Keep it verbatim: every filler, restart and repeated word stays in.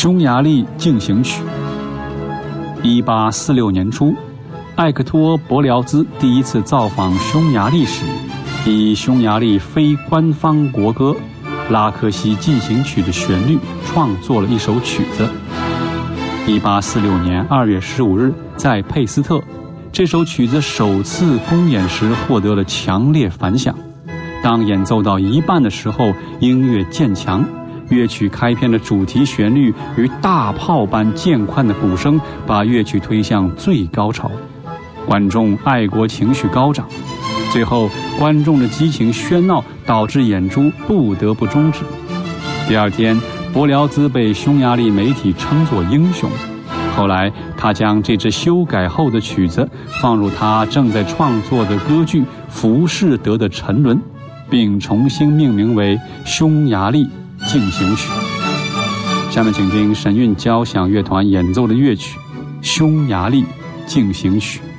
匈牙利进行曲。一八四六年初，艾克托·伯辽兹第一次造访匈牙利时，以匈牙利非官方国歌《拉克西进行曲》的旋律创作了一首曲子。一八四六年二月十五日，在佩斯特，这首曲子首次公演时获得了强烈反响。当演奏到一半的时候，音乐渐强，乐曲开篇的主题旋律与大炮般渐宽的鼓声把乐曲推向最高潮，观众爱国情绪高涨。最后，观众的激情喧闹导致演出不得不终止。第二天，伯辽兹被匈牙利媒体称作英雄。后来，他将这支修改后的曲子放入他正在创作的歌剧《浮士德的沉沦》，并重新命名为《匈牙利进行曲》。下面请听神韵交响乐团演奏的乐曲《匈牙利进行曲》。